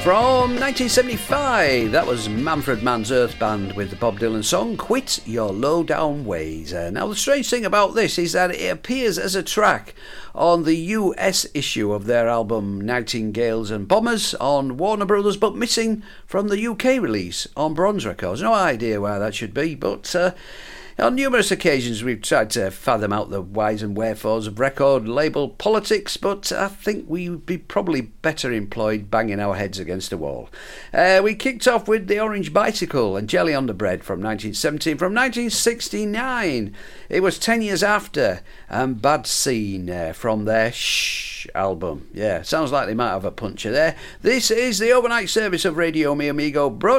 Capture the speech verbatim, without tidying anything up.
From nineteen seventy-five, that was Manfred Mann's Earth Band with the Bob Dylan song Quit Your Low Down Ways. Uh, now the strange thing about this is that it appears as a track on the U S issue of their album Nightingales and Bombers on Warner Brothers, but missing from the U K release on Bronze Records. No idea why that should be, but uh, on numerous occasions we've tried to fathom out the whys and wherefores of record label politics, but I think we'd be probably better employed banging our heads against a wall. Uh, we kicked off with The Orange Bicycle and Jelly on the Bread from nineteen seventy. From nineteen sixty-nine, it was ten years after, and Bad Scene uh, from their Shh album. Yeah, sounds like they might have a puncher there. This is the overnight service of Radio Mi Amigo, brought